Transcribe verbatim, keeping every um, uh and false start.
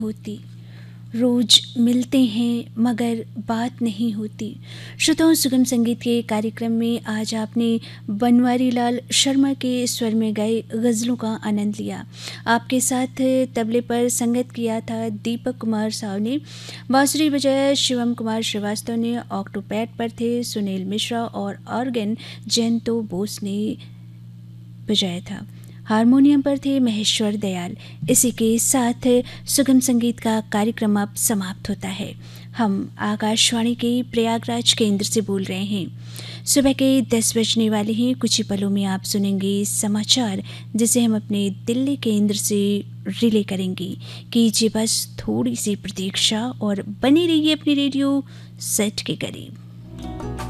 होती, रोज मिलते हैं मगर बात नहीं होती। श्रोताओं, सुगम संगीत के कार्यक्रम में आज आपने बनवारी लाल शर्मा के स्वर में गाए गज़लों का आनंद लिया। आपके साथ तबले पर संगत किया था दीपक कुमार साव ने, बांसुरी बजाया शिवम कुमार श्रीवास्तव ने, ऑक्टोपैड पर थे सुनील मिश्रा और ऑर्गन जयंतो बोस ने बजाया था। हारमोनियम पर थे महेश्वर दयाल। इसी के साथ सुगम संगीत का कार्यक्रम अब समाप्त होता है। हम आकाशवाणी के प्रयागराज केंद्र से बोल रहे हैं। सुबह के दस बजने वाले हैं। कुछ ही पलों में आप सुनेंगे समाचार, जिसे हम अपने दिल्ली केंद्र से रिले करेंगे। कीजिए बस थोड़ी सी प्रतीक्षा और बने रहिए अपने रेडियो सेट के करीब।